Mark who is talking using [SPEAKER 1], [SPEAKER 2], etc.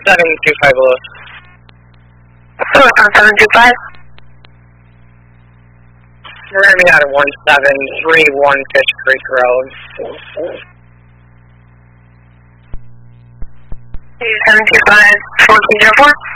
[SPEAKER 1] 725 Lewis.
[SPEAKER 2] Lewis on 725.
[SPEAKER 1] We're going to be out of 1731 Fish Creek Road.
[SPEAKER 2] 725, 1404.